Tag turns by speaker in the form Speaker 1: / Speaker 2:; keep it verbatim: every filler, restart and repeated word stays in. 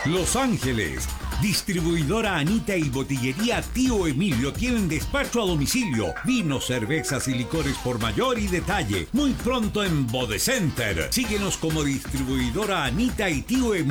Speaker 1: Los Ángeles. Distribuidora Anita y Botillería Tío Emilio tienen despacho a domicilio. Vinos, cervezas y licores por mayor y detalle. Muy pronto en Bodecenter. Síguenos como distribuidora Anita y Tío Emilio.